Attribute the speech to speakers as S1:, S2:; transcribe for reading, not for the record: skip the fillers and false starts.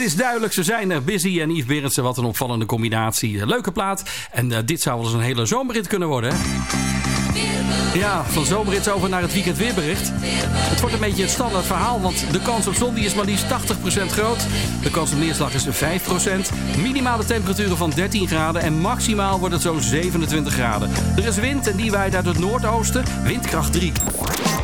S1: is duidelijk, ze zijn er. Busy en Yves Berendsen, wat een opvallende combinatie. Leuke plaat. En dit zou wel eens een hele zomerrit kunnen worden, hè? Ja, van zomerrit over naar het weekend weerbericht. Het wordt een beetje het standaard verhaal, want de kans op zon die is maar liefst 80% groot. De kans op neerslag is 5%. Minimale temperaturen van 13 graden en maximaal wordt het zo'n 27 graden. Er is wind en die waait uit het noordoosten, windkracht 3.